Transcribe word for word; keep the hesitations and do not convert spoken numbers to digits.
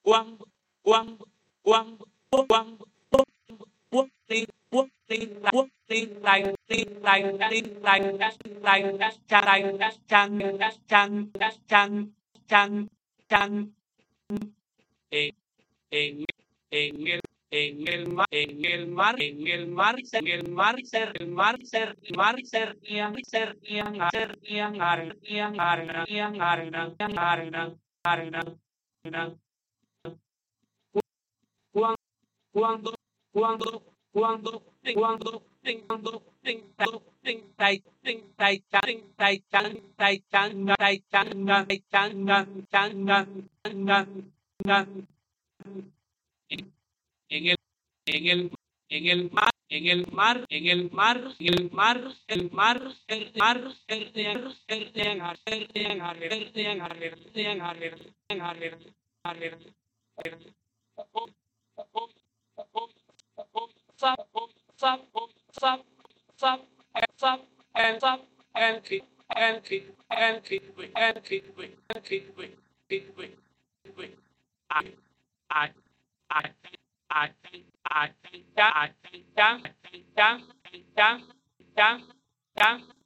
quăng quăng quăng quăng quốc tin quốc tin quốc tin lành tin lành tin lành lành chan lành chan chan chan chan chan en en en el en el mar en el mar en el mar en el mar ser el mar ser el mar ser yang ser yang ser yang ar yang ar yang ar yang ar ar ar cuando cuando cuando cuando cuando cuando tai tai tai tai tai chan tai chan tai chan tai chan chan chan chan en el en el en el mar en el mar en el mar en el mar el mar el mar el mar el mar el mar el mar el mar el mar Some and some and keep and keep and keep and keep and keep keep keep I I I I I I I I